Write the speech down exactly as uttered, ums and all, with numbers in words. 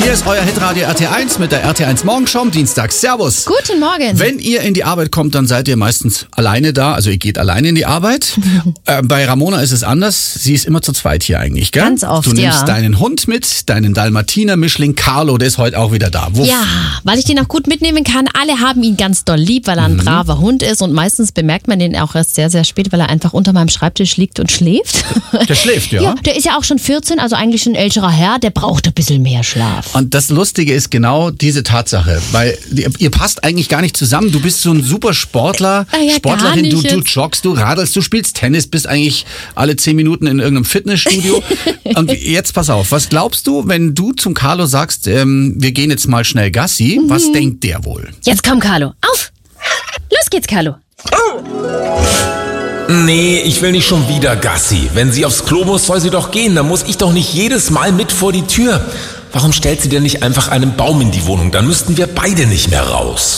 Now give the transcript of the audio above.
Hier ist euer Hitradio R T eins mit der R T eins Morgenshow am Dienstag. Servus. Guten Morgen. Wenn ihr in die Arbeit kommt, dann seid ihr meistens alleine da. Also ihr geht alleine in die Arbeit. äh, bei Ramona ist es anders. Sie ist immer zu zweit hier eigentlich, gell? Ganz oft, Du nimmst ja. deinen Hund mit, deinen Dalmatiner-Mischling Carlo, der ist heute auch wieder da. Wo Ja, weil ich den auch gut mitnehmen kann. Alle haben ihn ganz doll lieb, weil er ein Mhm. braver Hund ist und meistens bemerkt man den auch erst sehr, sehr spät, weil er einfach unter meinem Schreibtisch liegt und schläft. Der schläft, ja. Ja, der ist ja auch schon vierzehn, also eigentlich schon ein älterer Herr, der braucht ein bisschen mehr Schlaf. Und das Lustige ist genau diese Tatsache, weil ihr, ihr passt eigentlich gar nicht zusammen. Du bist so ein super Sportler, Ah ja, Sportlerin, gar du, nicht du jetzt. joggst, du radelst, du spielst Tennis, bist eigentlich alle zehn Minuten in irgendeinem Fitnessstudio. Und jetzt pass auf, was glaubst du, wenn du zum Carlo sagst, ähm, wir gehen jetzt mal schnell Gassi, Mhm. was denkt der wohl? Jetzt komm, Carlo, auf! Los geht's, Carlo. Nee, ich will nicht schon wieder Gassi. Wenn sie aufs Klo muss, soll sie doch gehen. Dann muss ich doch nicht jedes Mal mit vor die Tür. Warum stellt sie denn nicht einfach einen Baum in die Wohnung? Dann müssten wir beide nicht mehr raus.